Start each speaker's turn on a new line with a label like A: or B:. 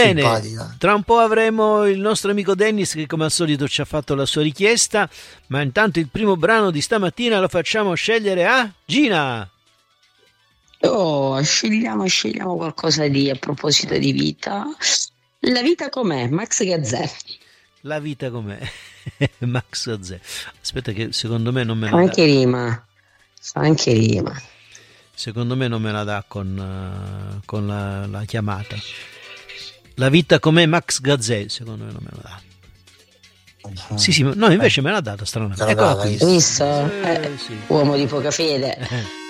A: Bene,
B: simpatica.
A: tra un po' avremo il nostro amico Dennis che come al solito ci ha fatto la sua richiesta, ma intanto il primo brano di stamattina lo facciamo scegliere a Gina.
C: Oh, scegliamo qualcosa di, a proposito di vita. La vita com'è? Max Gazzè.
A: La vita com'è? Max Gazzè. Aspetta che secondo me non me
C: Fa
A: la
C: anche
A: dà.
C: rima. Fa anche rima.
A: Secondo me non me la dà con la chiamata. La vita com'è Max Gazzè, secondo me non me la dà. Sì, no, invece me l'ha data stranamente.
B: Te l'ha
A: Eccola
B: data,
A: qui.
C: Hai visto?
A: Sì.
C: Uomo di poca fede.